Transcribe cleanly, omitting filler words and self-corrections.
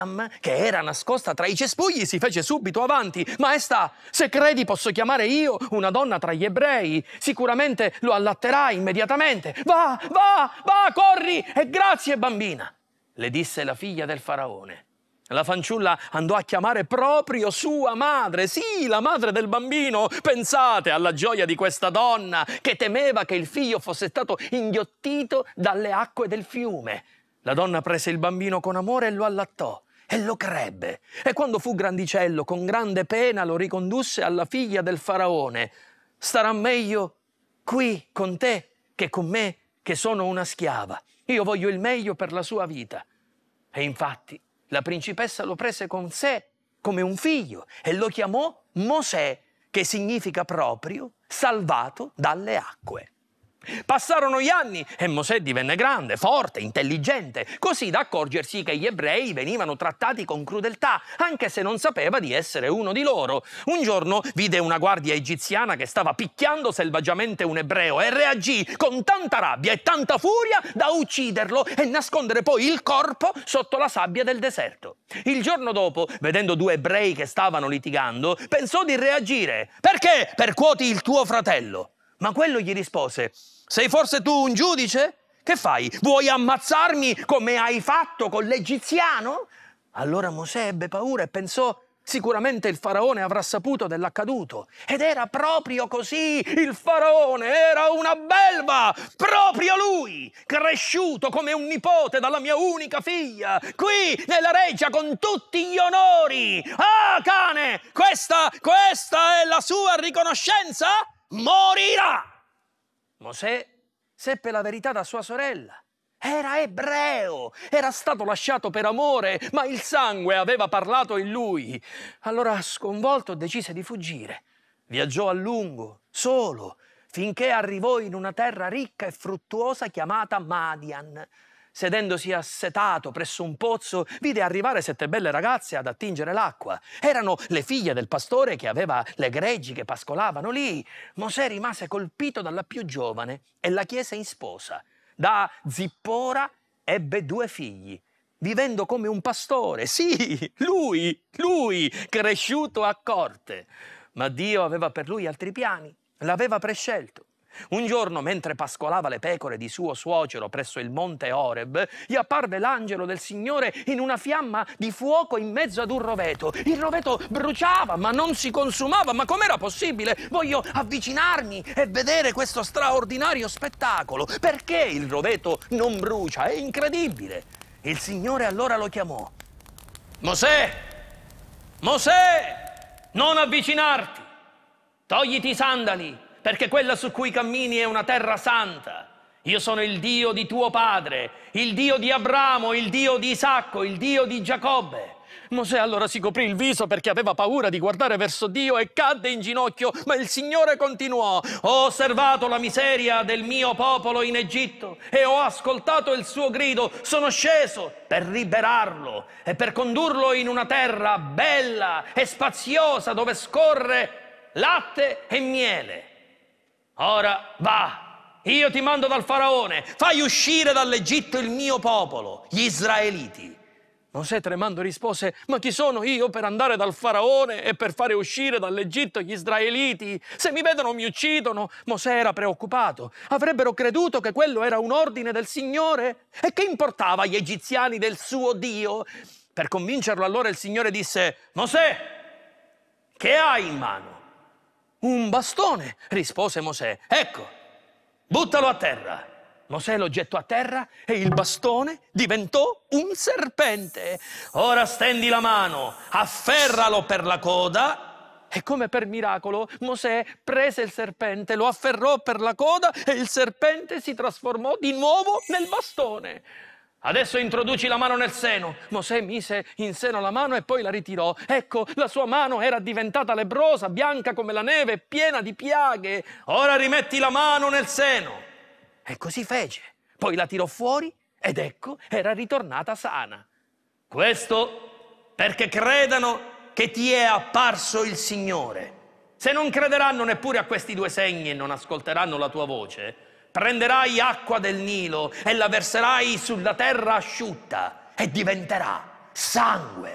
che era nascosta tra i cespugli, si fece subito avanti. Maestà, se credi posso chiamare io una donna tra gli ebrei. Sicuramente lo allatterai immediatamente. Va, corri e grazie, bambina, le disse la figlia del faraone. La fanciulla andò a chiamare proprio sua madre, sì, la madre del bambino. Pensate alla gioia di questa donna che temeva che il figlio fosse stato inghiottito dalle acque del fiume. La donna prese il bambino con amore e lo allattò. E lo crebbe. E quando fu grandicello, con grande pena lo ricondusse alla figlia del faraone. Starà meglio qui con te che con me, che sono una schiava. Io voglio il meglio per la sua vita. E infatti la principessa lo prese con sé come un figlio e lo chiamò Mosè, che significa proprio salvato dalle acque. Passarono gli anni e Mosè divenne grande, forte, intelligente, così da accorgersi che gli ebrei venivano trattati con crudeltà, anche se non sapeva di essere uno di loro. Un giorno vide una guardia egiziana che stava picchiando selvaggiamente un ebreo e reagì con tanta rabbia e tanta furia da ucciderlo e nascondere poi il corpo sotto la sabbia del deserto. Il giorno dopo, vedendo due ebrei che stavano litigando, pensò di reagire. «Perché percuoti il tuo fratello?» Ma quello gli rispose: «Sei forse tu un giudice? Che fai? Vuoi ammazzarmi come hai fatto con l'egiziano?» Allora Mosè ebbe paura e pensò: sicuramente il faraone avrà saputo dell'accaduto. Ed era proprio così. Il faraone era una belva, proprio lui, cresciuto come un nipote dalla mia unica figlia, qui nella reggia con tutti gli onori. Ah, cane, questa è la sua riconoscenza? Morirà! Mosè seppe la verità da sua sorella. Era ebreo, era stato lasciato per amore, ma il sangue aveva parlato in lui. Allora, sconvolto, decise di fuggire. Viaggiò a lungo, solo, finché arrivò in una terra ricca e fruttuosa chiamata Madian. Sedendosi assetato presso un pozzo, vide arrivare 7 belle ragazze ad attingere l'acqua. Erano le figlie del pastore che aveva le greggi che pascolavano lì. Mosè rimase colpito dalla più giovane e la chiese in sposa. Da Zippora ebbe 2 figli, vivendo come un pastore. Sì, lui, cresciuto a corte. Ma Dio aveva per lui altri piani, l'aveva prescelto. Un giorno, mentre pascolava le pecore di suo suocero presso il monte Oreb, gli apparve l'angelo del Signore in una fiamma di fuoco in mezzo ad un roveto. Il roveto bruciava, ma non si consumava. Ma com'era possibile? Voglio avvicinarmi e vedere questo straordinario spettacolo. Perché il roveto non brucia? È incredibile. Il Signore allora lo chiamò. Mosè, non avvicinarti. Togliti i sandali, perché quella su cui cammini è una terra santa. Io sono il Dio di tuo padre, il Dio di Abramo, il Dio di Isacco, il Dio di Giacobbe. Mosè allora si coprì il viso perché aveva paura di guardare verso Dio e cadde in ginocchio, ma il Signore continuò: ho osservato la miseria del mio popolo in Egitto e ho ascoltato il suo grido. Sono sceso per liberarlo e per condurlo in una terra bella e spaziosa dove scorre latte e miele. Ora va, io ti mando dal faraone, fai uscire dall'Egitto il mio popolo, gli israeliti. Mosè tremando rispose: ma chi sono io per andare dal faraone e per fare uscire dall'Egitto gli israeliti? Se mi vedono mi uccidono. Mosè era preoccupato. Avrebbero creduto che quello era un ordine del Signore? E che importava agli egiziani del suo Dio? Per convincerlo allora il Signore disse: Mosè, che hai in mano? Un bastone, rispose Mosè. Ecco, buttalo a terra. Mosè lo gettò a terra e il bastone diventò un serpente. Ora stendi la mano, afferralo per la coda. E come per miracolo Mosè prese il serpente, lo afferrò per la coda e il serpente si trasformò di nuovo nel bastone. Adesso introduci la mano nel seno. Mosè mise in seno la mano e poi la ritirò. Ecco, la sua mano era diventata lebbrosa, bianca come la neve, piena di piaghe. Ora rimetti la mano nel seno. E così fece. Poi la tirò fuori ed ecco, era ritornata sana. Questo perché credano che ti è apparso il Signore. Se non crederanno neppure a questi 2 segni e non ascolteranno la tua voce, prenderai acqua del Nilo e la verserai sulla terra asciutta e diventerà sangue.